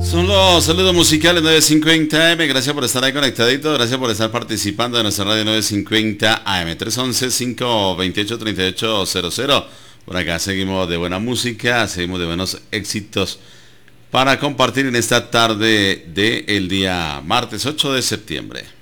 Son los saludos musicales 950 AM. Gracias por estar ahí conectadito. Gracias por estar participando de nuestra radio 950 AM. 311-528-3800. Por acá seguimos de buena música, seguimos de buenos éxitos para compartir en esta tarde del día martes 8 de septiembre.